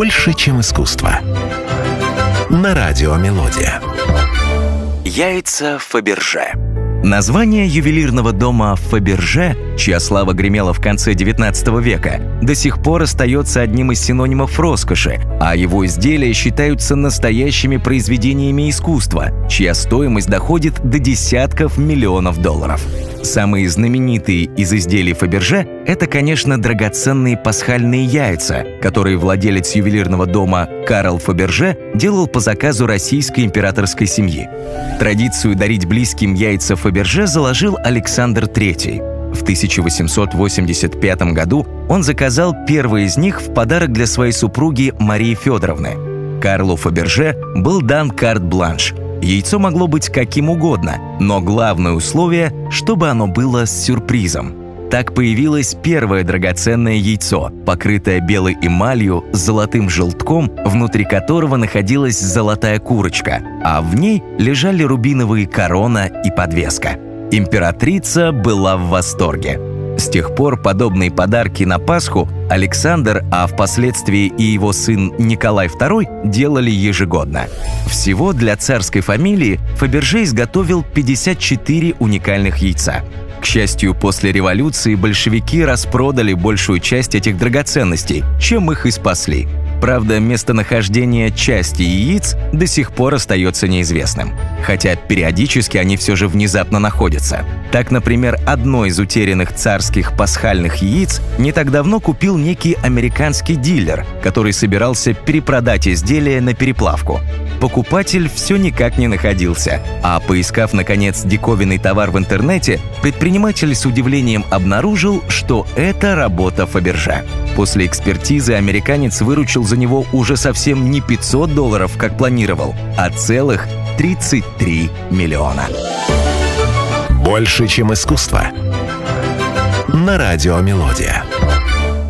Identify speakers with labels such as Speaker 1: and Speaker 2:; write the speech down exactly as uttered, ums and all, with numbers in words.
Speaker 1: Больше, чем искусство. На радио «Мелодия».
Speaker 2: Яйца Фаберже. Название ювелирного дома Фаберже, чья слава гремела в конце девятнадцатого века, до сих пор остается одним из синонимов роскоши, а его изделия считаются настоящими произведениями искусства, чья стоимость доходит до десятков миллионов долларов. Самые знаменитые из изделий Фаберже – это, конечно, драгоценные пасхальные яйца, которые владелец ювелирного дома Карл Фаберже делал по заказу российской императорской семьи. Традицию дарить близким яйца Фаберже заложил Александр Третий. В тысяча восемьсот восемьдесят пятом году он заказал первый из них в подарок для своей супруги Марии Федоровны. Карлу Фаберже был дан карт-бланш. Яйцо могло быть каким угодно, но главное условие, чтобы оно было с сюрпризом. Так появилось первое драгоценное яйцо, покрытое белой эмалью с золотым желтком, внутри которого находилась золотая курочка, а в ней лежали рубиновые корона и подвеска. Императрица была в восторге. С тех пор подобные подарки на Пасху Александр, а впоследствии и его сын Николай Второй делали ежегодно. Всего для царской фамилии Фаберже изготовил пятьдесят четыре уникальных яйца. К счастью, после революции большевики распродали большую часть этих драгоценностей, чем их и спасли. Правда, местонахождение части яиц до сих пор остается неизвестным, хотя периодически они все же внезапно находятся. Так, например, одно из утерянных царских пасхальных яиц не так давно купил некий американский дилер, который собирался перепродать изделие на переплавку. Покупатель все никак не находился, а поискав, наконец, диковинный товар в интернете, предприниматель с удивлением обнаружил, что это работа Фаберже. После экспертизы американец выручил за него уже совсем не пятьсот долларов, как планировал, а целых тридцать три миллиона.
Speaker 1: Больше, чем искусство. На радио «Мелодия».